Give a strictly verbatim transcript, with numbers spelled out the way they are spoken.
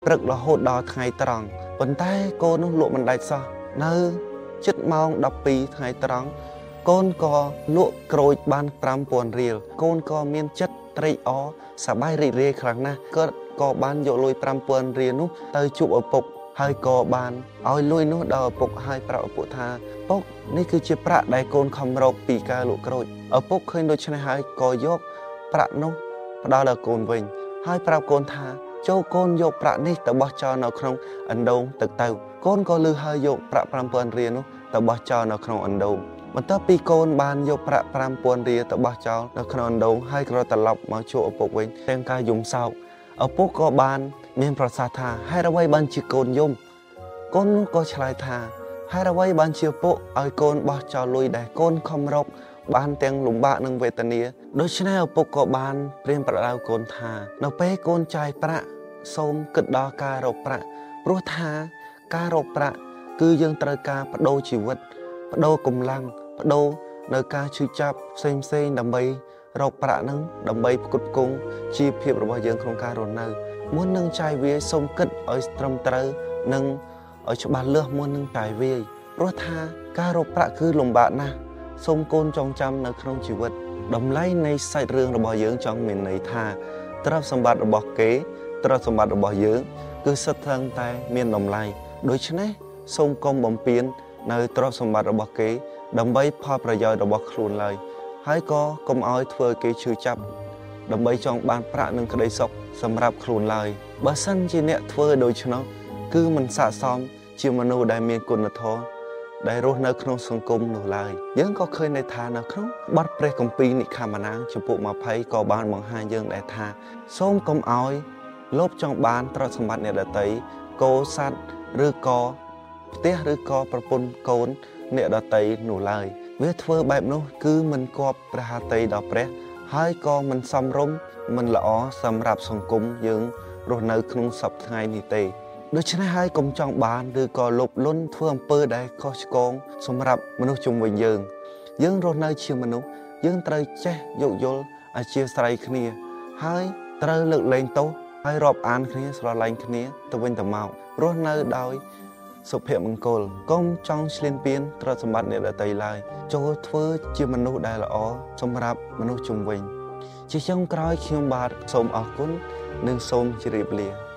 ព្រឹករហូតដល់ថ្ងៃត្រង់ប៉ុន្តែកូននោះលក់មិនដាច់សោះនៅជិតម៉ោងដប់ពីរថ្ងៃត្រង់កូនក៏លក់ក្រូចបានប្រាំពាន់រៀលកូនក៏មានចិត្តត្រេកអរសប្បាយរីករាយខ្លាំងណាស់គាត់ក៏បានយកលុយប្រាំពាន់រៀលនោះទៅជួបឪពុកហើយក៏បានឲ្យលុយនោះដល់ឪពុកហើយប្រាប់ឪពុកថាពុកនេះគឺជាប្រាក់ដែលកូនខំរកពីការលក់ក្រូចឪពុកឃើញដូច្នេះហើយក៏យកប្រាក់នោះផ្ដល់ដល់កូនវិញហើយប្រាប់កូនថាចូលកូនយកប្រាក់នេះទៅបោះចោលនៅក្នុងអណ្ដូងទឹកទៅកូនក៏លឺហើយយកប្រាក់ប្រាំពាន់រៀលនោះទៅបោះចោលនៅក្នុងអណ្ដូងបន្ទាប់ពីកូនបានយកប្រាក់ប្រាំពាន់រៀលទៅបោះចោលនៅក្នុងអណ្ដូងហើយក៏ត្រឡប់មកជួបឪពុកវិញទាំងការយំសោកឪពុកក៏បានមានប្រសាសន៍ថាហេតុអ្វីបានជាកូនយំកូននោះក៏ឆ្លើយថាហេតុអ្វីបានជាឪពុកឲ្យកូនបោះចោលលុយដែលកូនខំរកបានទាំងលំបាកនិងវេទនាដូច្នេះឪពុកក៏បានព្រានប្រដៅកូនថានៅពេលកូនចាយប្រាក់សូមគិតដល់ការរកប្រាក់ព្រោះថាការរកប្រាក់គឺយើងត្រូវការបដូរជីវិតបដូរកម្លាំងបដូរនៅការឈឺចាប់ផ្សេងផ្សេងដើម្បីរកប្រាក់នឹងដើម្បីផ្គត់ផ្គង់ជីវភាពរបស់យើងក្នុងការរស់នៅមុននឹងចាយវាយសូមគិតឲ្យត្រឹមត្រូវនិងឲ្យច្បាស់លាស់មុននឹងចាយវាយព្រោះថាការរកប្រាក់គឺលំបាកណាស់សូមកូនចងចាំនៅក្នុងជីវិតតម្លៃនៃសាច់រឿងរបស់យើងចង់មានន័យថាទ្រព្យសម្បត្តិរបស់គេទ្រព្យសម្បត្តិរបស់យើងគឺសុទ្ធតែមានតម្លៃដូច្នេះសូមកុំបំពេញនៅទ្រព្យសម្បត្តិរបស់គេដើម្បីផលប្រយោជន៍របស់ខ្លួនឡើយហើយក៏កុំឲ្យធ្វើគេឈឺចាប់ដើម្បីចង់បានប្រាក់និងក្តីសុខសម្រាប់ខ្លួនឡើយបើសិនជាអ្នកធ្វើដូច្នោះគឺមិនស័ក្តិសមជាមនុស្សដែលមានគុណធម៌ដែលរស់នៅក្នុងសង្គមនោះឡើយយើងក៏ឃើញនៅថានៅក្នុងបទព្រះគម្ពីរនិក្ខមណាងចំពោះยี่สิบក៏បានបង្ហាញយើងដែរថាសូមកុំឲ្យលោភចង់បានទ្រព្យសម្បត្តិអ្នកដទៃគោសត្វឬក៏ផ្ទះឬក៏ប្រពន្ធកូនអ្នកដទៃនោះឡើយវាធ្វើបែបនោះគឺមិនគប់ព្រះហត្ថីដល់ព្រះហើយក៏មិនសមរម្យមិនល្អសម្រាប់សង្គមយើងរស់នៅក្នុងសប្តាហ៍ថ្ងៃនេះទេដូច្នេះហើយកុំចង់បានឬក៏លោភលន់ធ្វើអំពើដែលខុសឆ្គងសម្រាប់មនុស្សជុំវិញយើងយើងរស់នៅជាមនុស្សយើងត្រូវចេះយោគយល់អធ្យាស្រ័យគ្នាហើយត្រូវលើកលែងទោសហើយរាប់អានគ្នាស្រឡាញ់គ្នាទៅវិញទៅមករស់នៅដោយសុភមង្គលកុំចង់ឈ្លានពានទ្រព្យសម្បត្តិអ្នកដទៃឡើយចូលធ្វើជាមនុស្សដែលល្អសម្រាប់មនុស្សជុំវិញជាចុងក្រោយខ្ញុំបាទសូមអរគុណនិងសូមជម្រាបលា